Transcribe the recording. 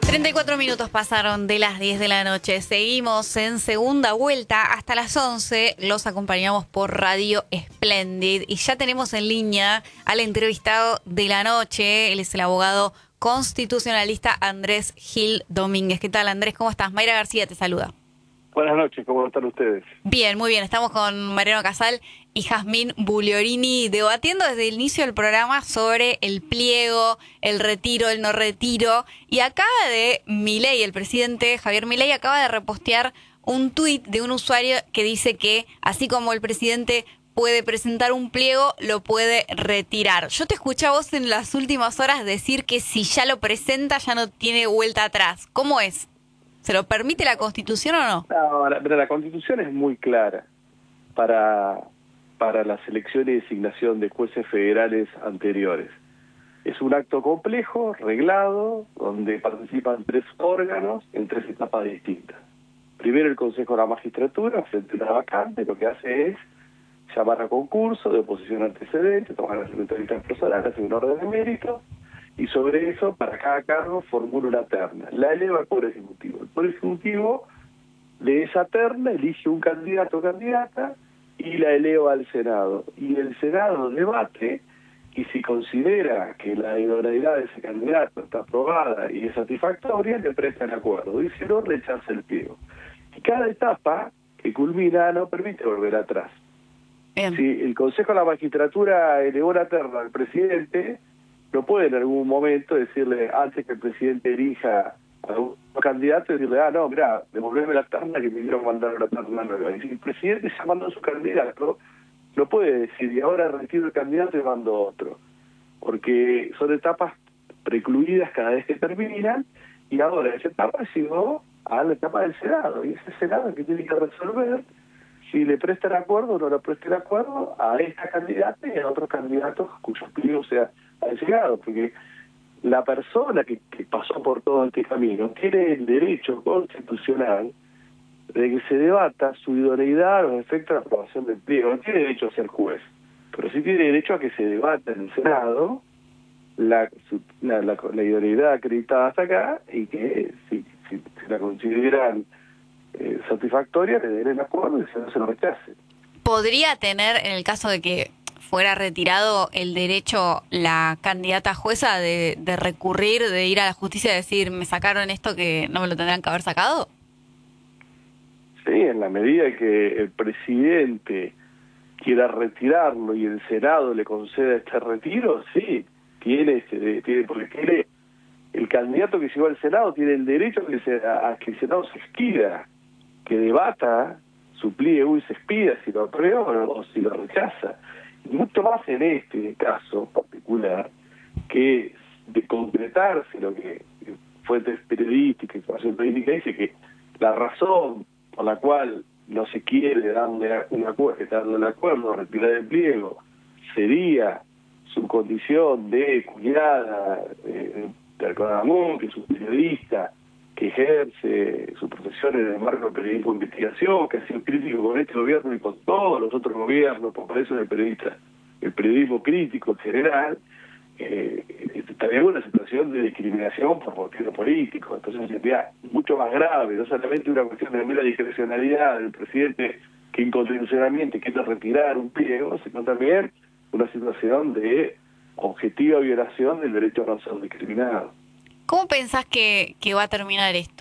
34 minutos pasaron de las 10 de la noche. Seguimos en segunda vuelta hasta las 11. Los acompañamos por Radio Splendid. Y ya tenemos en línea al entrevistado de la noche. Él es el abogado constitucionalista Andrés Gil Domínguez. ¿Qué tal, Andrés? ¿Cómo estás? Mayra García te saluda. Buenas noches, ¿cómo están ustedes? Bien, muy bien. Estamos con Mariano Casal y Jazmín Bugliorini debatiendo desde el inicio del programa sobre el pliego, el retiro, el no retiro. Y acaba de Milei, el presidente Javier Milei, acaba de repostear un tuit de un usuario que dice que así como el presidente puede presentar un pliego, lo puede retirar. Yo te escuché a vos en las últimas horas decir que si ya lo presenta ya no tiene vuelta atrás. ¿Cómo es? ¿Se lo permite la Constitución o no? No, la Constitución es muy clara para la selección y designación de jueces federales anteriores. Es un acto complejo, reglado, donde participan 3 órganos en 3 etapas distintas. Primero el Consejo de la Magistratura, frente a una vacante, lo que hace es llamar a concurso de oposición antecedente, tomar las entrevistas personales, hacer un orden de mérito, y sobre eso, para cada cargo, formula una terna. La eleva al Poder Ejecutivo. El Poder Ejecutivo de esa terna elige un candidato o candidata y la eleva al Senado. Y el Senado debate, y si considera que la idoneidad de ese candidato está aprobada y es satisfactoria, le presta el acuerdo. Y si no, rechaza el pliego. Y cada etapa que culmina no permite volver atrás. Bien. Si el Consejo de la Magistratura elevó la terna al presidente, no puede en algún momento decirle, antes que el presidente elija a un candidato, decirle, no, mirá, devolverme la terna que me quiero mandar una terna nueva. Y si el presidente ya mandó a su candidato, no puede decir, y ahora retiro el candidato y mando otro. Porque son etapas precluidas cada vez que terminan, y ahora esa etapa llegó a la etapa del Senado, y ese Senado que tiene que resolver si le presta el acuerdo o no le presta el acuerdo a esta candidata y a otros candidatos cuyos pliegos han llegado, porque la persona que pasó por todo este camino tiene el derecho constitucional de que se debata su idoneidad a los efectos de la aprobación del pliego. No tiene derecho a ser juez, pero sí tiene derecho a que se debata en el Senado la idoneidad acreditada hasta acá, y que si la consideran satisfactoria, le den el acuerdo y si no se lo rechace. ¿Podría tener, en el caso de que fuera retirado, el derecho la candidata jueza de recurrir, de ir a la justicia y decir, me sacaron esto que no me lo tendrían que haber sacado? Sí, en la medida que el presidente quiera retirarlo y el Senado le conceda este retiro, sí, tiene porque el candidato que llegó al Senado tiene el derecho a que el Senado se expida, que debata su pliego y se expida si lo aprueba o si lo rechaza. Y mucho más en este caso particular, que de concretarse lo que fuentes periodísticas, información periodística dice que la razón por la cual no se quiere darle el acuerdo, retirar el pliego, sería su condición de cuñada de Alcalá, que es un periodista que ejerce su profesión en el marco del periodismo de investigación, que ha sido crítico con este gobierno y con todos los otros gobiernos, por eso es el periodismo crítico en general, también una situación de discriminación por motivo político. Entonces sería mucho más grave, no solamente una cuestión de mera discrecionalidad del presidente que inconstitucionalmente quiere retirar un pliego, sino también una situación de objetiva violación del derecho a no ser discriminado. ¿Cómo pensás que va a terminar esto?